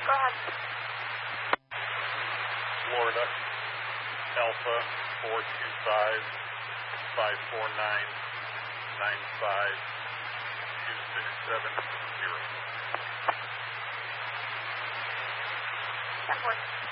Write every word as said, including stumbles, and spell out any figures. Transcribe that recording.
Go ahead. Florida, Alpha four two five, five four nine, nine five two six seven zero. ten four.